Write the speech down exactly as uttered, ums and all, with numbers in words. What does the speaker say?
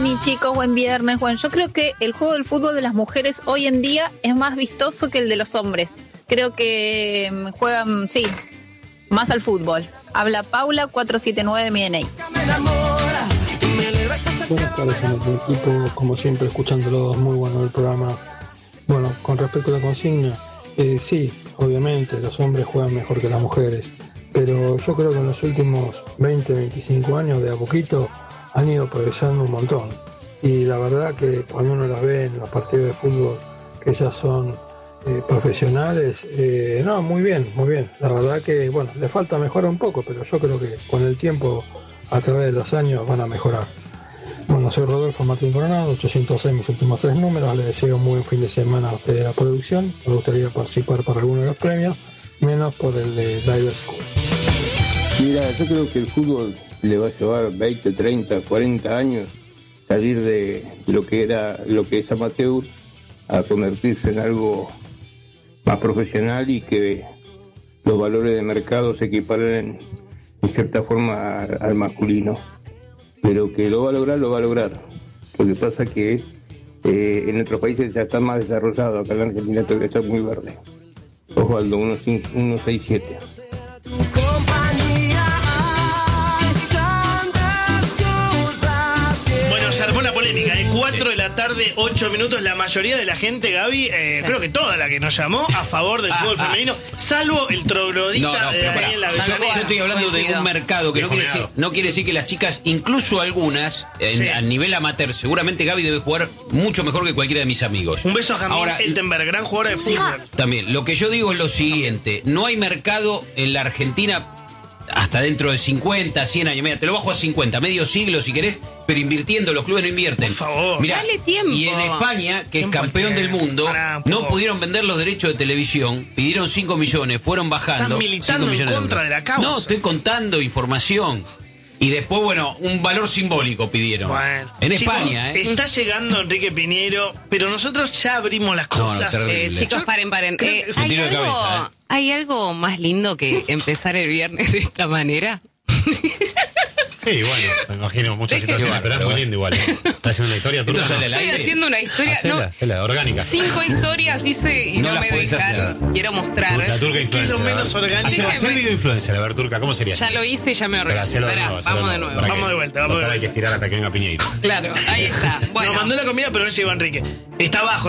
Moni, chicos, buen viernes. Bueno, yo creo que el juego del fútbol de las mujeres hoy en día es más vistoso que el de los hombres. Creo que um, juegan, sí, más al fútbol. Habla Paula, cuatro siete nueve de mi D N I. Buenas tardes a nuestro equipo, como siempre escuchándolo, muy bueno el programa. Bueno, con respecto a la consigna, eh, sí, obviamente los hombres juegan mejor que las mujeres, pero yo creo que en los últimos veinte, veinticinco años de a poquito han ido progresando un montón. Y la verdad que cuando uno las ve en los partidos de fútbol, que ellas son eh, profesionales, eh, no, muy bien, muy bien. La verdad que, bueno, le falta mejorar un poco, pero yo creo que con el tiempo, a través de los años, van a mejorar. Bueno, soy Rodolfo Martín Coronado, ochocientos seis mis últimos tres números. Les deseo un buen fin de semana a ustedes de la producción. Me gustaría participar por alguno de los premios, menos por el de Diver School. Mira, yo creo que el fútbol le va a llevar veinte, treinta, cuarenta años salir de lo que era, lo que es amateur, a convertirse en algo más profesional y que los valores de mercado se equiparen en cierta forma al, al masculino. Pero que lo va a lograr, lo va a lograr. Lo que pasa que eh, en otros países ya está más desarrollado, acá en la Argentina todavía está muy verde. Osvaldo, uno seis siete. Bueno, se armó la polémica, ¿eh? cuatro de la tarde, ocho minutos. La mayoría de la gente, Gaby, eh, sí. creo que toda la que nos llamó a favor del ah, fútbol ah. femenino, salvo el troglodita no, no, de Daniel Lavellano. Yo, yo estoy hablando de un mercado que no quiere, decir, no quiere decir que las chicas, incluso algunas, en, sí. a nivel amateur, seguramente Gaby debe jugar mucho mejor que cualquiera de mis amigos. Un beso a Jamil Ettenberg, gran jugadora de fútbol. También, lo que yo digo es lo siguiente: no hay mercado en la Argentina hasta dentro de cincuenta, cien años. Mira, te lo bajo a cincuenta, medio siglo si querés, pero invirtiendo, los clubes no invierten. Por favor. Mirá, dale tiempo. Y en España, que es campeón del mundo, Pará, no pudieron vender los derechos de televisión, pidieron cinco millones, fueron bajando. Estás militando en contra de, de la causa. No, estoy contando información. Y después, bueno, un valor simbólico pidieron. Bueno, en chicos, España, ¿eh? Está llegando Enrique Piñero, pero nosotros ya abrimos las cosas. No, no, eh, chicos, paren, paren. Eh, es un tiro de cabeza, ¿eh? ¿Hay algo más lindo que empezar el viernes de esta manera? Sí, bueno, me imagino muchas Deje situaciones, pero es muy lindo igual. ¿eh? ¿Estás haciendo una historia? ¿Tú Estoy aire? haciendo una historia. Hacela, no, hacela, orgánica. Cinco historias hice y no, no me dejaron. Quiero mostrar. La turca influencer. ¿Qué es lo menos orgánico? Hacer video influencer, a ver, turca, ¿cómo sería? Ya lo hice, ya me organicé. Vamos de nuevo. Vamos de vuelta, vamos de vuelta. Hay que estirar hasta que venga Piñeiro. Claro, ahí está. Bueno. Nos mandó la comida, pero no llegó Enrique. Está abajo.